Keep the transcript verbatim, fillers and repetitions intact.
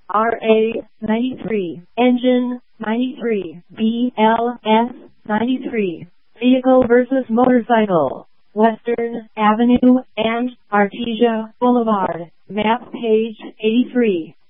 R A ninety-three, Engine ninety-three, B L S ninety-three, Vehicle versus Motorcycle, Western Avenue and Artesia Boulevard, map page eighty-three.